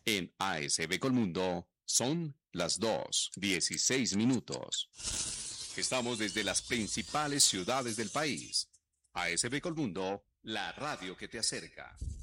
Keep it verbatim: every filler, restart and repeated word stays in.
En A S B Colmundo son las dos, dieciséis minutos. Estamos desde las principales ciudades del país. A S B Colmundo, la radio que te acerca.